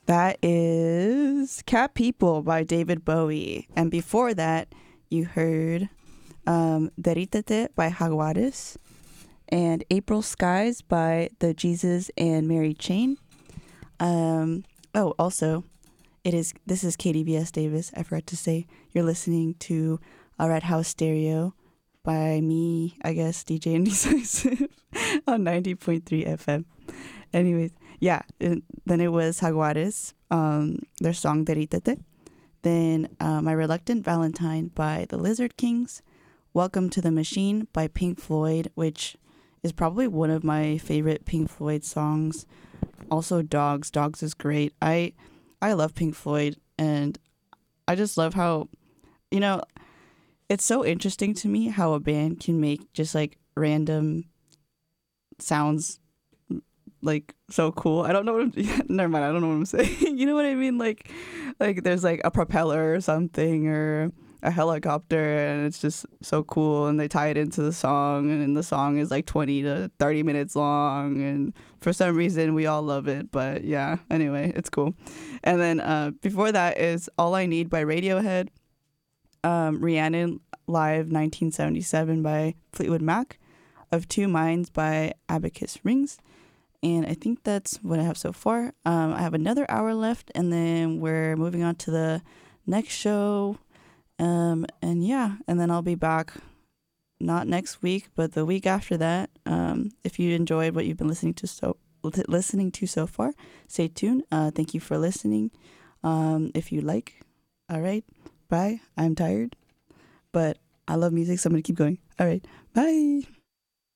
That is Cat People by David Bowie. And before that, you heard Deritete by Jaguares and April Skies by the Jesus and Mary Chain. Also, this is KDBS Davis. I forgot to say you're listening to a Red House Stereo by me, I guess, DJ Indecisive on 90.3 FM. Anyways, yeah, then it was Jaguares, their song Deritete. Then My Reluctant Valentine by the Lizard Kings. Welcome to the Machine by Pink Floyd, which is probably one of my favorite Pink Floyd songs. Also Dogs. Dogs is great. I love Pink Floyd, and I just love how, it's so interesting to me how a band can make just like random sounds like so cool. I don't know what never mind, I don't know what I'm saying. You know what I mean? Like there's like a propeller or something or a helicopter, and it's just so cool, and they tie it into the song, and the song is like 20 to 30 minutes long, and for some reason we all love it. But yeah, anyway, it's cool. And then before that is All I Need by Radiohead, Rhiannon Live 1977 by Fleetwood Mac, Of Two Minds by Abacus Rings. And I think that's what I have so far. I have another hour left, and then we're moving on to the next show. And then I'll be back not next week, but the week after that. If you enjoyed what you've been listening to so far, stay tuned. Thank you for listening. If you like, all right, bye. I'm tired, but I love music, so I'm gonna keep going. All right, bye.